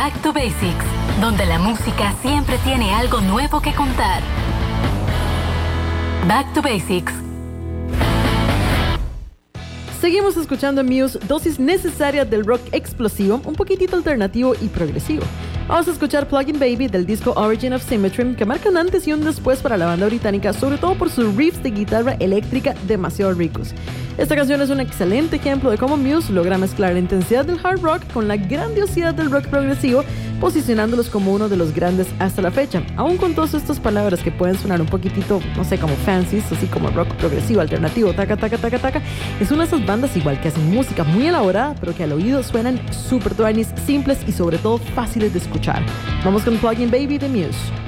Back to Basics, donde la música siempre tiene algo nuevo que contar. Back to Basics. Seguimos escuchando Muse, dosis necesaria del rock explosivo, un poquitito alternativo y progresivo. Vamos a escuchar Plug-in Baby del disco Origin of Symmetry, que marca un antes y un después para la banda británica, sobre todo por sus riffs de guitarra eléctrica demasiado ricos. Esta canción es un excelente ejemplo de cómo Muse logra mezclar la intensidad del hard rock con la grandiosidad del rock progresivo, posicionándolos como uno de los grandes hasta la fecha. Aún con todas estas palabras que pueden sonar un poquitito, no sé, como fancies, así como rock progresivo, alternativo, taca, taca, taca, taca, es una de esas bandas igual que hacen música muy elaborada, pero que al oído suenan super tuanis, simples y sobre todo fáciles de escuchar. Vamos con Plug-in Baby de Muse.